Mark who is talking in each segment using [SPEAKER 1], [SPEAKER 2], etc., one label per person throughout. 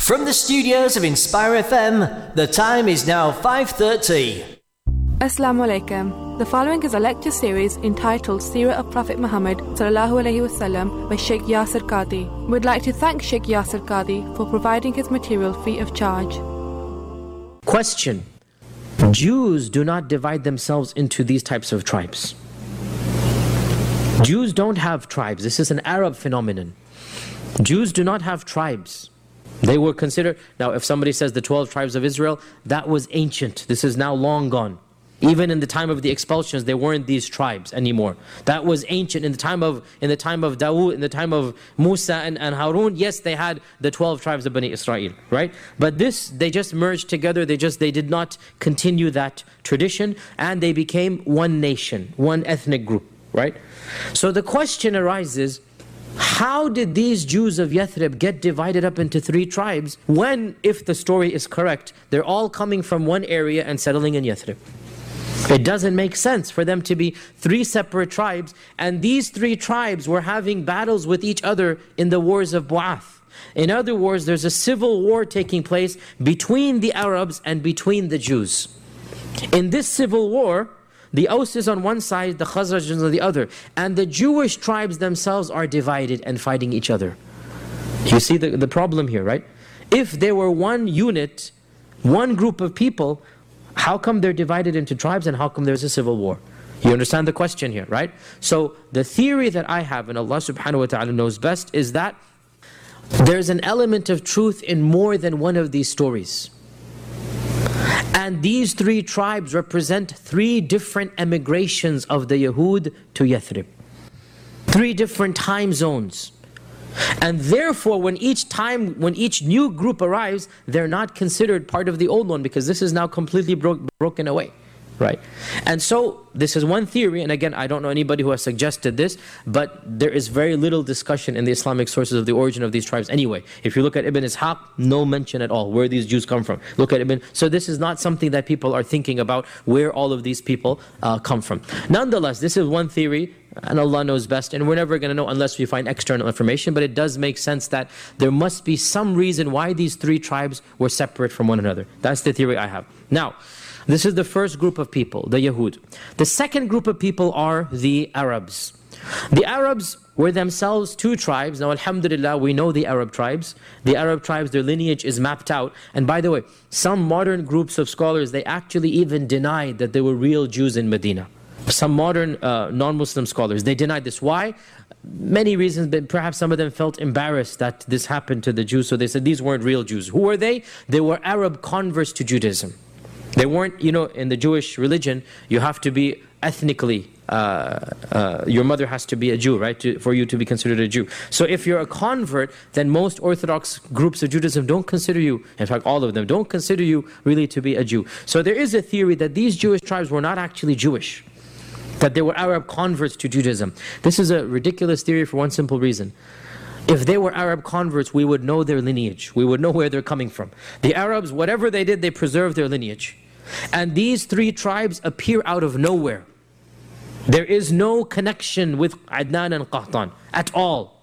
[SPEAKER 1] From the studios of Inspire FM, the time is now 5:30.
[SPEAKER 2] Assalamu alaikum. The following is a lecture series entitled Seerah of Prophet Muhammad sallallahu alaihi wasallam by Sheikh Yasir Qadhi. We'd like to thank Sheikh Yasir Qadhi for providing his material free of charge.
[SPEAKER 3] Question. Jews do not divide themselves into these types of tribes. Jews don't have tribes. This is an Arab phenomenon. Jews do not have tribes. They were considered, now if somebody says the 12 tribes of Israel, that was ancient. This is now long gone. Even in the time of the expulsions, there weren't these tribes anymore. That was ancient. In the time of Dawood, in the time of Musa and Harun, yes, they had the 12 tribes of Bani Israel, right? But this, they just merged together. They did not continue that tradition, and they became one nation, one ethnic group, right? So the question arises, how did these Jews of Yathrib get divided up into three tribes when, if the story is correct, they're all coming from one area and settling in Yathrib? It doesn't make sense for them to be three separate tribes, and these three tribes were having battles with each other in the wars of Bu'ath. In other words, there's a civil war taking place between the Arabs and between the Jews. In this civil war, the Aus is on one side, the Khazraj is on the other. And the Jewish tribes themselves are divided and fighting each other. You see the problem here, right? If they were one unit, one group of people, how come they're divided into tribes and how come there's a civil war? You understand the question here, right? So the theory that I have, and Allah subhanahu wa ta'ala knows best, is that there's an element of truth in more than one of these stories. And these three tribes represent three different emigrations of the Yahud to Yathrib. Three different time zones. And therefore, when each new group arrives, they're not considered part of the old one because this is now completely broken away. Right? And so, this is one theory, and again, I don't know anybody who has suggested this, but there is very little discussion in the Islamic sources of the origin of these tribes anyway. If you look at Ibn Ishaq, no mention at all where these Jews come from. Look at Ibn, so this is not something that people are thinking about, where all of these people come from. Nonetheless, this is one theory, and Allah knows best, and we're never going to know unless we find external information, but it does make sense that there must be some reason why these three tribes were separate from one another. That's the theory I have. Now, this is the first group of people, the Yahud. The second group of people are the Arabs. The Arabs were themselves two tribes. Now, alhamdulillah, we know the Arab tribes. The Arab tribes, their lineage is mapped out. And by the way, some modern groups of scholars, they actually even denied that there were real Jews in Medina. Some modern non-Muslim scholars, they denied this. Why? Many reasons, but perhaps some of them felt embarrassed that this happened to the Jews. So they said these weren't real Jews. Who were they? They were Arab converts to Judaism. They weren't, in the Jewish religion, you have to be ethnically, your mother has to be a Jew, right, for you to be considered a Jew. So if you're a convert, then most Orthodox groups of Judaism don't consider you, in fact all of them, don't consider you really to be a Jew. So there is a theory that these Jewish tribes were not actually Jewish, that they were Arab converts to Judaism. This is a ridiculous theory for one simple reason. If they were Arab converts, we would know their lineage. We would know where they're coming from. The Arabs, whatever they did, they preserved their lineage. And these three tribes appear out of nowhere. There is no connection with Adnan and Qahtan at all.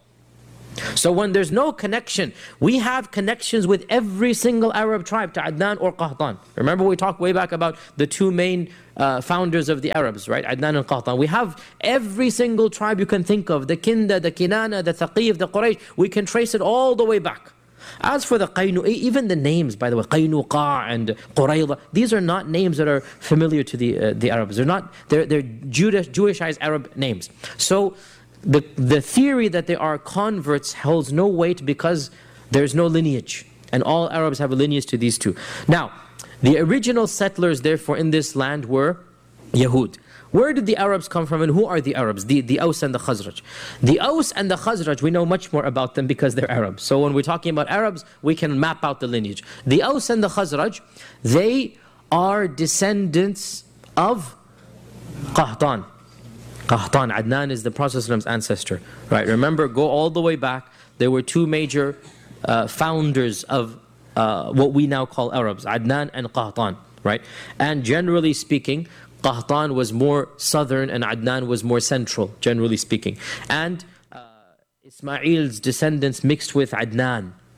[SPEAKER 3] So when there's no connection, we have connections with every single Arab tribe to Adnan or Qahtan. Remember we talked way back about the two main founders of the Arabs, right? Adnan and Qahtan. We have every single tribe you can think of, the Kinda, the Kinana, the Thaqif, the Quraysh. We can trace it all the way back. As for the Qaynuqa, even the names, by the way, Qaynuqa and Qurayza, these are not names that are familiar to the Arabs. They're Jewishized Arab names. So the theory that they are converts holds no weight because there's no lineage. And all Arabs have a lineage to these two. Now, the original settlers, therefore, in this land were Yahud. Where did the Arabs come from and who are the Arabs? The Aus and the Khazraj. The Aus and the Khazraj, we know much more about them because they're Arabs. So when we're talking about Arabs, we can map out the lineage. The Aus and the Khazraj, they are descendants of Qahtan. Qahtan, Adnan is the Prophet's ancestor. Right? Remember, go all the way back. There were two major founders of what we now call Arabs, Adnan and Qahtan. Right? And generally speaking, Qahtan was more southern and Adnan was more central, generally speaking. And Ismail's descendants mixed with Adnan.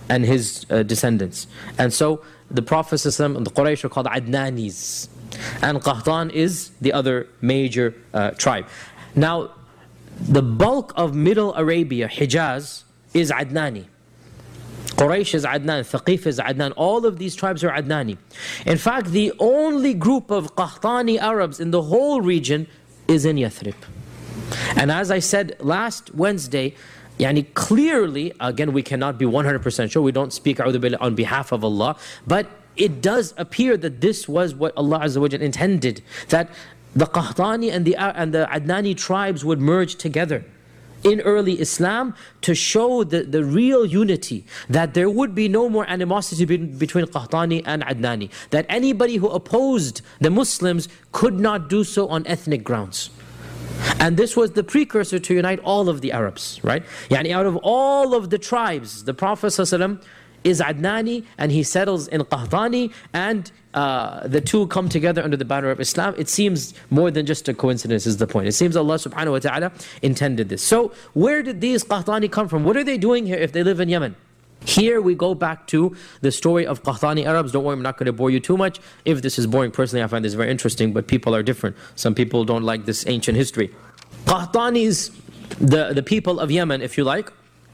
[SPEAKER 3] and his descendants. And so the Prophet ﷺ and the Quraysh are called Adnanis. And Qahtan is the other major tribe. Now, the bulk of Middle Arabia, Hijaz, is Adnani. Quraysh is Adnan, Thaqif is Adnan. All of these tribes are Adnani. In fact, the only group of Qahtani Arabs in the whole region is in Yathrib. And as I said last Wednesday, clearly, again, we cannot be 100% sure, we don't speak on behalf of Allah, but it does appear that this was what Allah Azza wa Jal intended, that the Qahtani and the Adnani tribes would merge together in early Islam to show the real unity, that there would be no more animosity between Qahtani and Adnani, that anybody who opposed the Muslims could not do so on ethnic grounds. And this was the precursor to unite all of the Arabs, right? Out of all of the tribes, the Prophet ﷺ is Adnani and he settles in Qahtani, and the two come together under the banner of Islam. It seems more than just a coincidence is the point. It seems Allah subhanahu wa ta'ala intended this. So where did these Qahtani come from? What are they doing here if they live in Yemen? Here we go back to the story of Qahtani Arabs. Don't worry, I'm not going to bore you too much. If this is boring, personally I find this very interesting, but people are different. Some people don't like this ancient history. Qahtanis, the people of Yemen, if you like,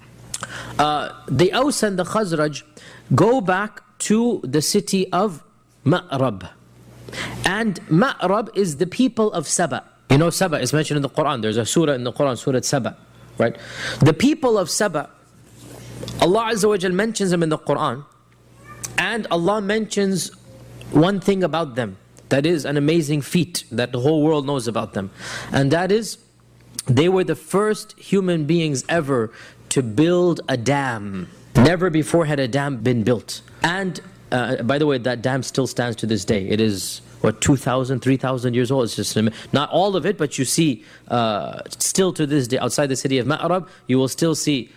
[SPEAKER 3] the Aus and the Khazraj go back to the city of Ma'rab. And Ma'rab is the people of Saba. You know Saba is mentioned in the Quran. There's a surah in the Quran, Surah Saba, right? The people of Saba, Allah Azza wa Jal mentions them in the Quran, and Allah mentions one thing about them that is an amazing feat that the whole world knows about them, and that is they were the first human beings ever to build a dam. Never before had a dam been built. And by the way, that dam still stands to this day. It is 2,000, 3,000 years old. It's just not all of it, but you see still to this day outside the city of Ma'rab, you will still see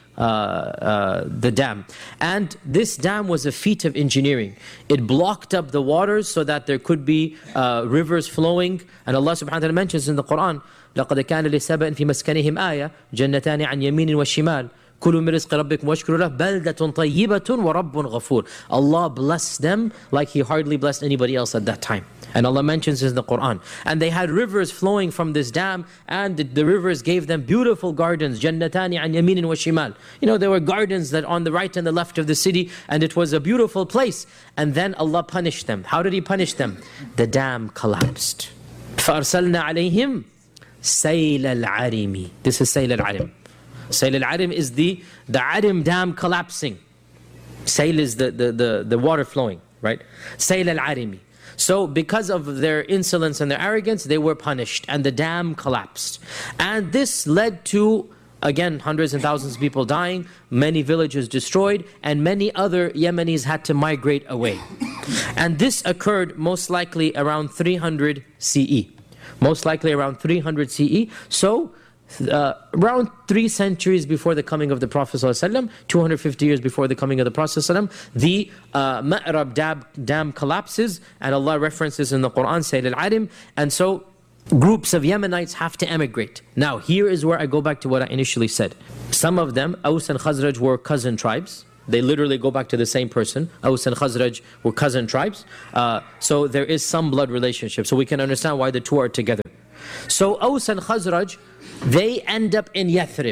[SPEAKER 3] the dam. And this dam was a feat of engineering. It blocked up the waters so that there could be rivers flowing. And Allah subhanahu wa ta'ala mentions in the Quran, لَقَدْ كَانَ لِسَبَأٍ فِي مَسْكَنِهِمْ آيَةٌ جَنَّتَانِ عَنْ يَمِينٍ وَالشِّمَالٍ كُلُوا مِنْ رِزْقِ رَبِّكُمْ وَاشْكُرُوا لَهُ بَلْدَةٌ طَيِّبَةٌ وَرَبٌّ غَفُورٌ. Allah blessed them like He hardly blessed anybody else at that time. And Allah mentions this in the Quran. And they had rivers flowing from this dam, and the rivers gave them beautiful gardens. جَنَّتَانِ عَنْ يَمِينٍ وَالشِّمَالٍ. There were gardens that on the right and the left of the city, and it was a beautiful place. And then Allah punished them. How did He punish them? The dam collapsed. فَأَرْسَلْنَا عَلَيْهِمْ سَيْلَ الْعَرِمِ. This is Sayl al-Arim. Sayl al-Arim is the Arim dam collapsing. Sayl is the water flowing, right? Sayl al-Arimi. So because of their insolence and their arrogance, they were punished and the dam collapsed. And this led to, again, hundreds and thousands of people dying, many villages destroyed, and many other Yemenis had to migrate away. And this occurred most likely around 300 CE. Most likely around 300 CE. So around 3 centuries before the coming of the Prophet ﷺ, 250 years before the coming of the Prophet ﷺ, the Ma'rab dam collapses, and Allah references in the Quran, Sayl al-Arim, and so groups of Yemenites have to emigrate. Now here is where I go back to what I initially said. Some of them, Aus and Khazraj, were cousin tribes. They literally go back to the same person. Aus and Khazraj were cousin tribes. So there is some blood relationship. So we can understand why the two are together. So Aus and Khazraj, they end up in Yathrib.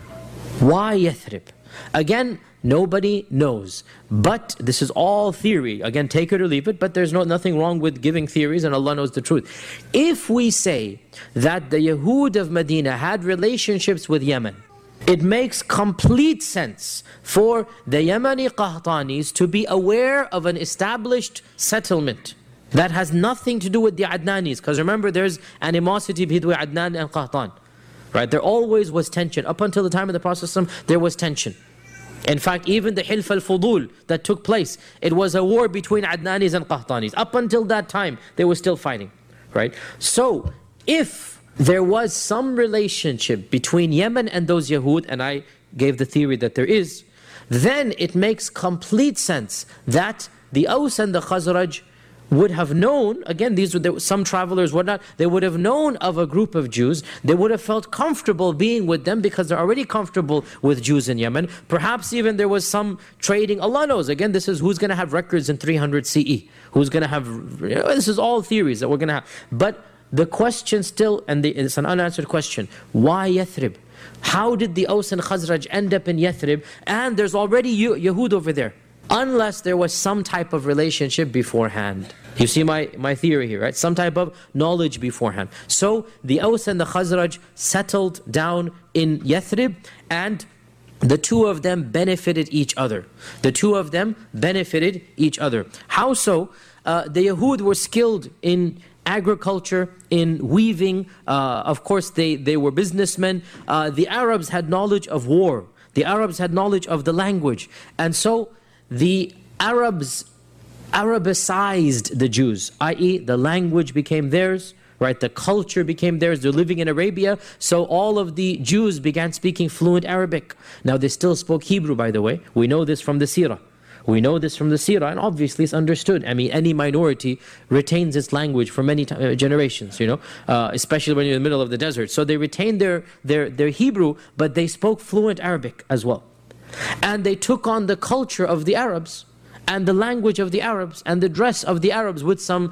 [SPEAKER 3] Why Yathrib? Again, nobody knows. But this is all theory. Again, take it or leave it, but there's nothing wrong with giving theories, and Allah knows the truth. If we say that the Yahud of Medina had relationships with Yemen, it makes complete sense for the Yemeni Qahtanis to be aware of an established settlement that has nothing to do with the Adnanis. Because remember, there's animosity between Adnan and Qahtan. Right? There always was tension. Up until the time of the Prophet ﷺ, there was tension. In fact, even the Hilf al-Fudul that took place, it was a war between Adnanis and Qahtanis. Up until that time, they were still fighting. Right? So, if there was some relationship between Yemen and those Yahud, and I gave the theory that there is, then it makes complete sense that the Aus and the Khazraj would have known, again, some travelers, whatnot, they would have known of a group of Jews. They would have felt comfortable being with them because they're already comfortable with Jews in Yemen. Perhaps even there was some trading. Allah knows. Again, this is who's going to have records in 300 CE. Who's going to have, this is all theories that we're going to have. But the question still, and it's an unanswered question, why Yathrib? How did the Aus and Khazraj end up in Yathrib? And there's already Yahud over there. Unless there was some type of relationship beforehand. You see my theory here, right? Some type of knowledge beforehand. So the Aus and the Khazraj settled down in Yathrib, and the two of them benefited each other. The two of them benefited each other. How so? The Yahud were skilled in agriculture, in weaving. Of course, they were businessmen. The Arabs had knowledge of war. The Arabs had knowledge of the language. And so the Arabs Arabicized the Jews, i.e. the language became theirs, right? The culture became theirs. They're living in Arabia, so all of the Jews began speaking fluent Arabic. Now they still spoke Hebrew, by the way. We know this from the Seerah. We know this from the Seerah, and obviously it's understood. I mean, any minority retains its language for many generations, especially when you're in the middle of the desert. So they retained their Hebrew, but they spoke fluent Arabic as well. And they took on the culture of the Arabs, and the language of the Arabs, and the dress of the Arabs with some,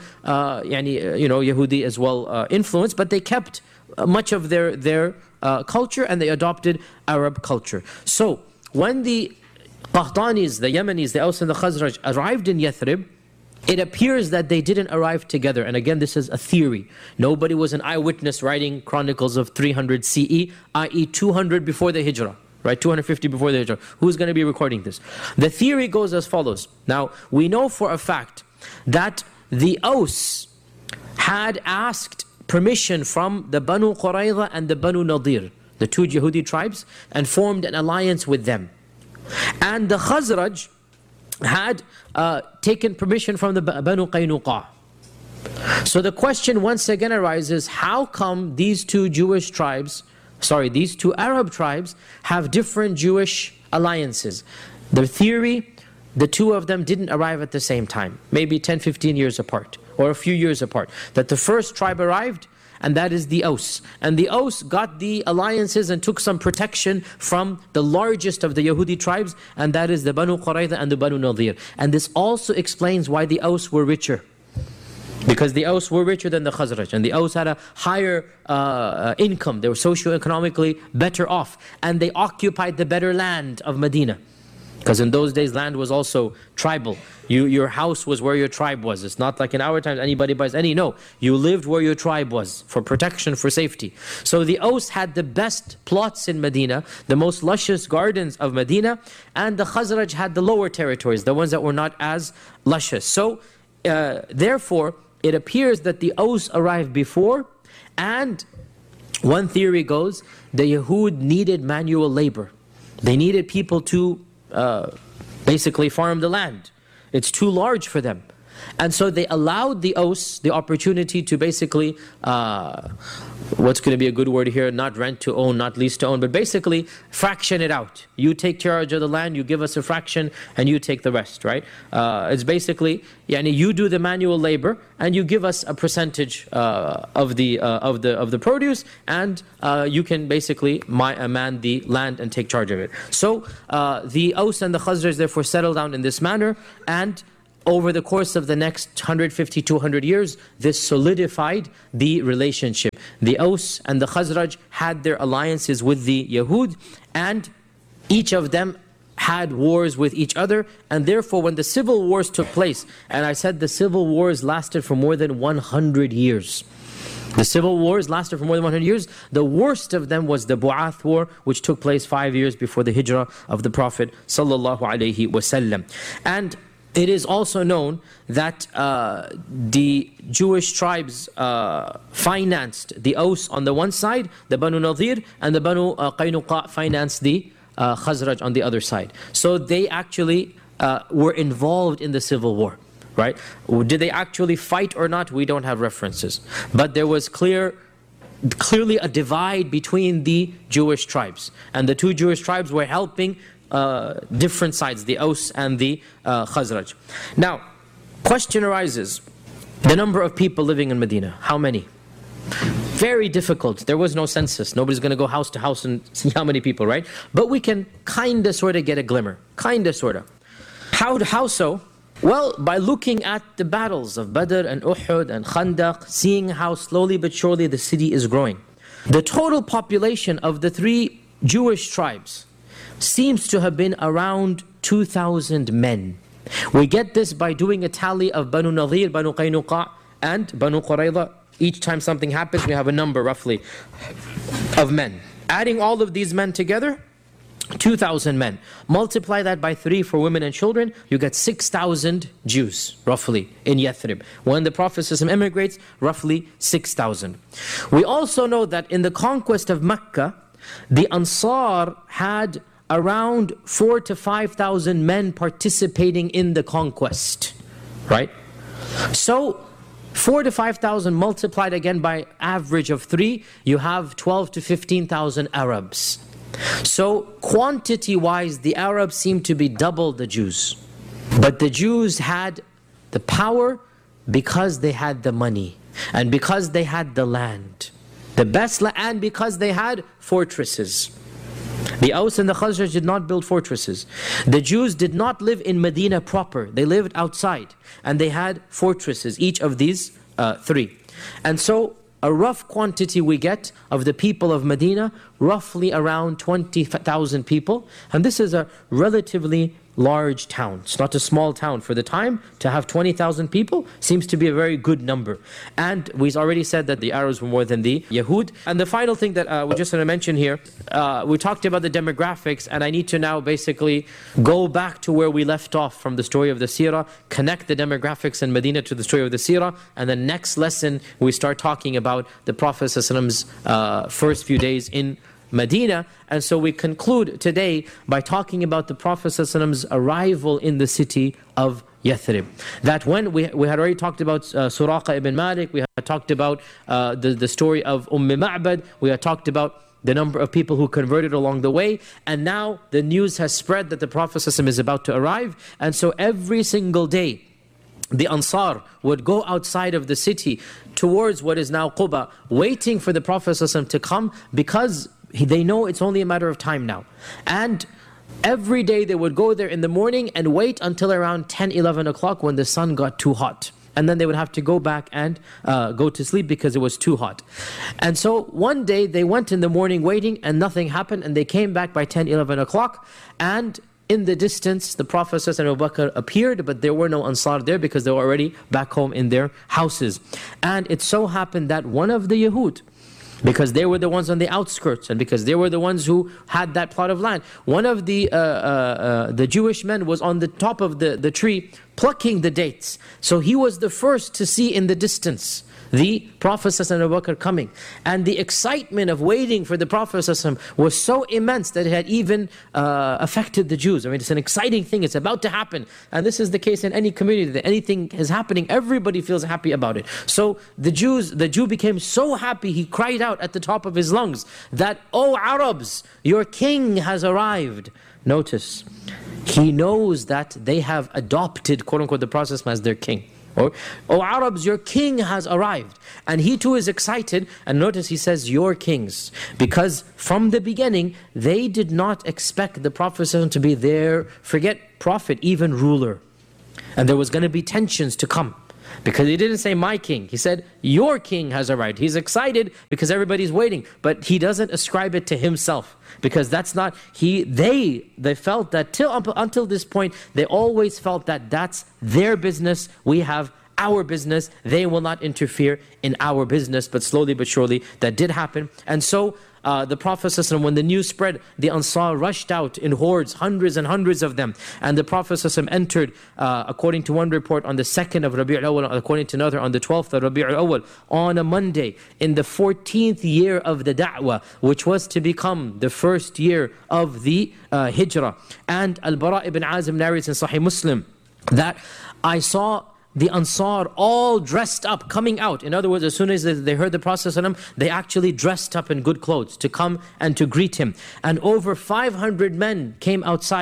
[SPEAKER 3] Yahudi as well influence, but they kept much of their culture, and they adopted Arab culture. So when the Qahtanis, the Yemenis, the Aus and the Khazraj arrived in Yathrib, it appears that they didn't arrive together. And again, this is a theory. Nobody was an eyewitness writing chronicles of 300 CE, i.e. 200 before the Hijrah. Right, 250 before the Hijrah. Who's going to be recording this? The theory goes as follows. Now, we know for a fact that the Aus had asked permission from the Banu Qurayza and the Banu Nadir, the two Yahudi tribes, and formed an alliance with them. And the Khazraj had taken permission from the Banu Qaynuqa. So the question once again arises, how come these two Arab tribes have different Jewish alliances? The theory, the two of them didn't arrive at the same time, maybe 10, 15 years apart, or a few years apart. That the first tribe arrived, and that is the Aus. And the Aus got the alliances and took some protection from the largest of the Yahudi tribes, and that is the Banu Qurayza and the Banu Nadir. And this also explains why the Aus were richer. Because the Aus were richer than the Khazraj, and the Aus had a higher income. They were socio-economically better off, and they occupied the better land of Medina. Because in those days, land was also tribal. Your house was where your tribe was. It's not like in our times, anybody buys any. No, you lived where your tribe was, for protection, for safety. So the Aus had the best plots in Medina, the most luscious gardens of Medina, and the Khazraj had the lower territories, the ones that were not as luscious. So, therefore, it appears that the Aus arrived before, and one theory goes, the Yahud needed manual labor. They needed people to basically farm the land. It's too large for them. And so they allowed the Aus the opportunity to basically, what's going to be a good word here, not rent to own, not lease to own, but basically fraction it out. You take charge of the land, you give us a fraction, and you take the rest, right? It's basically, you do the manual labor, and you give us a percentage of the produce, and you can basically man the land and take charge of it. So the Aus and the Khazraj therefore settled down in this manner, and over the course of the next 150, 200 years, this solidified the relationship. The Aus and the Khazraj had their alliances with the Yahud, and each of them had wars with each other, and therefore when the civil wars took place, and I said the civil wars lasted for more than 100 years. The civil wars lasted for more than 100 years. The worst of them was the Bu'ath war, which took place 5 years before the Hijrah of the Prophet ﷺ. And it is also known that the Jewish tribes financed the Aus on the one side, the Banu Nadir, and the Banu Qaynuqa financed the Khazraj on the other side. So they actually were involved in the civil war, right? Did they actually fight or not? We don't have references. But there was clearly a divide between the Jewish tribes. And the two Jewish tribes were helping different sides, the Aus and the Khazraj. Now, question arises, The number of people living in Medina, how many? Very difficult. There was no census. Nobody's going to go house to house and see how many people, right? But we can kind of sort of get a glimmer. Kind of sort of. How so? Well, by looking at the battles of Badr and Uhud and Khandaq, seeing how slowly but surely the city is growing. The total population of the three Jewish tribes seems to have been around 2,000 men. We get this by doing a tally of Banu Nadir, Banu Qaynuqa and Banu Qurayza. Each time something happens, we have a number roughly of men. Adding all of these men together, 2,000 men. Multiply that by 3 for women and children, you get 6,000 Jews, roughly, in Yathrib. When the Prophet immigrates, roughly 6,000. We also know that in the conquest of Mecca, the Ansar had around 4,000 to 5,000 men participating in the conquest. Right? So, 4,000 to 5,000 multiplied again by average of 3, you have 12,000 to 15,000 Arabs. So quantity-wise, the Arabs seem to be double the Jews. But the Jews had the power because they had the money and because they had the land. The best land, and because they had fortresses. The Aus and the Khazraj did not build fortresses. The Jews did not live in Medina proper. They lived outside. And they had fortresses, each of these 3. And so, a rough quantity we get of the people of Medina, roughly around 20,000 people. And this is a relatively large town. It's not a small town. For the time, to have 20,000 people seems to be a very good number. And we've already said that the Arabs were more than the Yahud. And the final thing that we just want to mention here, we talked about the demographics, and I need to now basically go back to where we left off from the story of the Seerah, connect the demographics in Medina to the story of the Seerah, and the next lesson we start talking about the Prophet ﷺ's first few days in Medina. And so we conclude today by talking about the Prophet ﷺ's arrival in the city of Yathrib. That when we had already talked about Suraqa ibn Malik, we had talked about the story of Ma'bad, we had talked about the number of people who converted along the way, and now the news has spread that the Prophet ﷺ is about to arrive. And so every single day, the Ansar would go outside of the city towards what is now Quba, waiting for the Prophet ﷺ to come, because they know it's only a matter of time now. And every day they would go there in the morning and wait until around 10, 11 o'clock when the sun got too hot. And then they would have to go back and go to sleep because it was too hot. And so one day they went in the morning waiting and nothing happened, and they came back by 10, 11 o'clock, and in the distance the Prophet and Abu Bakr appeared, but there were no Ansar there because they were already back home in their houses. And it so happened that one of the Yahud, because they were the ones on the outskirts, and because they were the ones who had that plot of land, one of the Jewish men was on the top of the tree plucking the dates. So he was the first to see in the distance the Prophet and Abu Bakr coming. And the excitement of waiting for the Prophet was so immense that it had even affected the Jews. I mean, it's an exciting thing, it's about to happen. And this is the case in any community, that anything is happening, everybody feels happy about it. So the Jew became so happy, he cried out at the top of his lungs that, "O Arabs, your king has arrived." Notice, he knows that they have adopted, quote unquote, the Prophet as their king. Or, "O Arabs, your king has arrived." And he too is excited. And notice he says, "your kings." Because from the beginning, they did not expect the Prophet to be their, forget prophet, even ruler. And there was going to be tensions to come. Because he didn't say my king, he said your king has arrived. He's excited because everybody's waiting, but he doesn't ascribe it to himself, because that's not, they felt that until this point, they always felt that that's their business, we have our business, they will not interfere in our business. But slowly but surely that did happen. And so the Prophet ﷺ, when the news spread, the Ansar rushed out in hordes, hundreds and hundreds of them. And the Prophet ﷺ entered, according to one report, on the 2nd of Rabi' al-Awwal, according to another, on the 12th of Rabi' al-Awwal, on a Monday, in the 14th year of the Da'wah, which was to become the first year of the Hijrah. And Al-Bara ibn Azim narrates in Sahih Muslim that I saw the Ansar all dressed up, coming out. In other words, as soon as they heard the Prophet, they actually dressed up in good clothes to come and to greet him. And over 500 men came outside.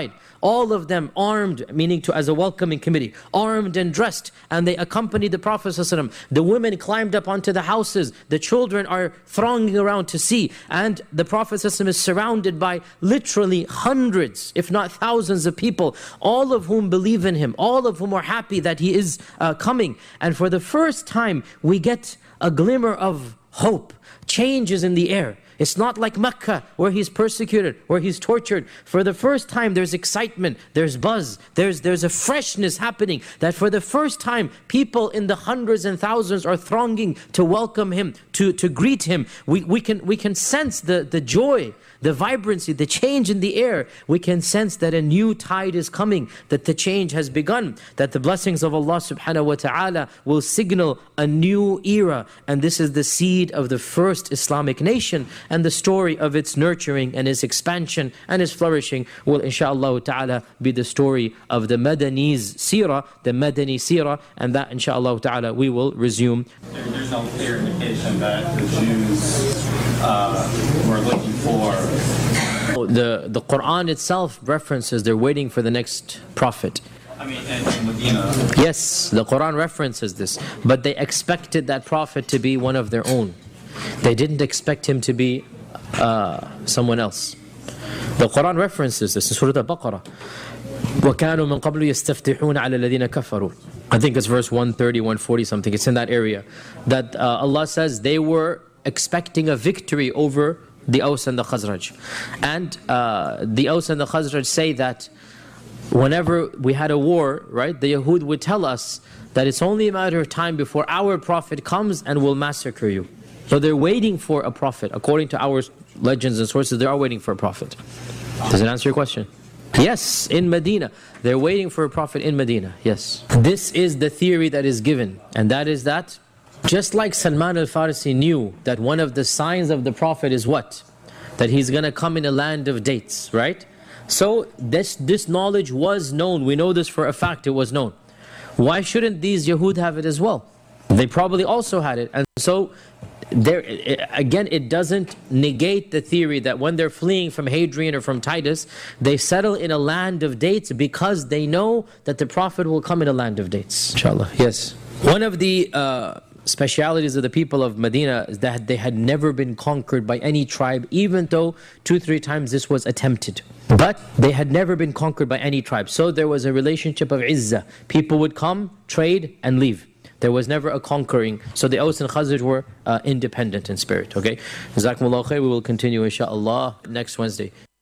[SPEAKER 3] all of them armed, meaning as a welcoming committee, armed and dressed, and they accompanied the Prophet ﷺ. The women climbed up onto the houses, the children are thronging around to see, and the Prophet ﷺ is surrounded by literally hundreds, if not thousands of people, all of whom believe in him, all of whom are happy that he is coming. And for the first time, we get a glimmer of hope. Change is in the air. It's not like Mecca, where he's persecuted, where he's tortured. For the first time, there's excitement, there's buzz, there's a freshness happening, that for the first time, people in the hundreds and thousands are thronging to welcome him, to greet him. We can sense the joy, the vibrancy, the change in the air. We can sense that a new tide is coming, that the change has begun, that the blessings of Allah subhanahu wa ta'ala will signal a new era. And this is the seed of the first Islamic nation, and the story of its nurturing and its expansion and its flourishing will inshaAllah ta'ala be the story of the Madani's seerah, the Madani seerah, and that inshaAllah ta'ala we will resume.
[SPEAKER 4] There's no clear indication that the Jews were looking for.
[SPEAKER 3] The Quran itself references they're waiting for the next prophet.
[SPEAKER 4] I mean, in Medina.
[SPEAKER 3] Yes, the Quran references this, but they expected that prophet to be one of their own. They didn't expect him to be someone else. The Quran references this in Surah Al-Baqarah. وَكَانُوا مِن قَبْلُ يَسْتَفْتِحُونَ عَلَى الَّذِينَ كَفَرُوا. I think it's verse 130, 140 something. It's in that area. That Allah says they were expecting a victory over the Aws and the Khazraj. And the Aws and the Khazraj say that whenever we had a war, right, the Yahud would tell us that it's only a matter of time before our prophet comes and will massacre you. So they're waiting for a prophet. According to our legends and sources, they are waiting for a prophet. Does it answer your question? Yes, in Medina. They're waiting for a prophet in Medina. Yes. This is the theory that is given. And that is that, just like Salman al-Farisi knew that one of the signs of the prophet is what? That he's going to come in a land of dates, right? So this knowledge was known. We know this for a fact, it was known. Why shouldn't these Yahud have it as well? They probably also had it. And so, again, it doesn't negate the theory that when they're fleeing from Hadrian or from Titus, they settle in a land of dates because they know that the Prophet will come in a land of dates. Inshallah, yes. One of the specialities of the people of Medina is that they had never been conquered by any tribe, even though 2-3 times this was attempted. But they had never been conquered by any tribe. So there was a relationship of izzah. People would come, trade, and leave. There was never a conquering. So the Aws and Khazraj were independent in spirit. Okay? Jazakumullah khair. We will continue inshaAllah next Wednesday.